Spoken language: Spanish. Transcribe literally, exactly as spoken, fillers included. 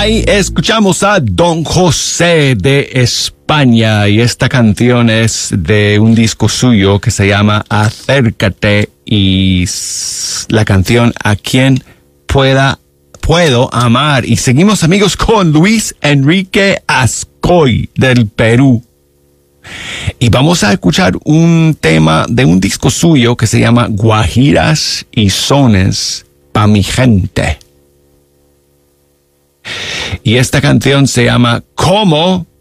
Ahí escuchamos a Don José de España y esta canción es de un disco suyo que se llama Acércate y la canción A quien pueda puedo amar. Y seguimos, amigos, con Luis Enrique Ascoy del Perú. Y vamos a escuchar un tema de un disco suyo que se llama Guajiras y Sones pa' mi gente. Y esta canción se llama ¿Cómo